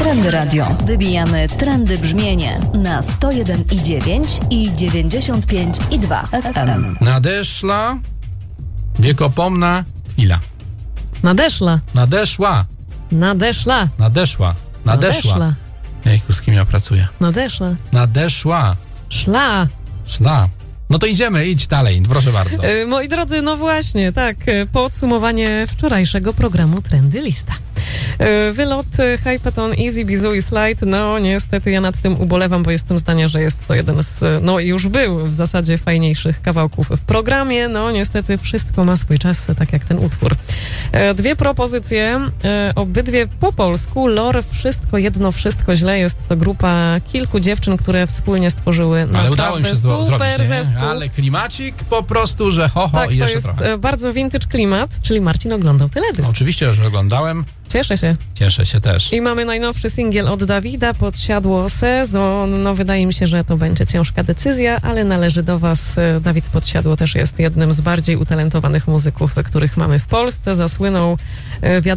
Trendy Radio. Wybijamy trendy brzmienie na 101,9 i 95,2 FM. Nadeszła wiekopomna chwila. Nadeszła. Ejku, z kim ja pracuję? Nadeszła. Szla. No to idziemy, idź dalej, proszę bardzo. Moi drodzy, no właśnie, tak, podsumowanie wczorajszego programu Trendy Lista. Wylot Hypaton, Easy Bizu i Slide, no niestety ja nad tym ubolewam, bo jestem zdania, że jest to jeden z, no już był w zasadzie fajniejszych kawałków w programie, no niestety wszystko ma swój czas, tak jak ten utwór. Dwie propozycje, obydwie po polsku, Lore, Wszystko Jedno, Wszystko Źle, jest to grupa kilku dziewczyn, które wspólnie stworzyły ale udało im się super zrobić, zespół. Ale klimacik po prostu, że tak, i jeszcze to jest trochę. bardzo vintage klimat, czyli Marcin oglądał teledysk. Oczywiście, że oglądałem. Cieszę się też. I mamy najnowszy singiel od Dawida, Podsiadło Sezon. No wydaje mi się, że to będzie ciężka decyzja, ale należy do was. Dawid Podsiadło też jest jednym z bardziej utalentowanych muzyków, których mamy w Polsce. Zasłynął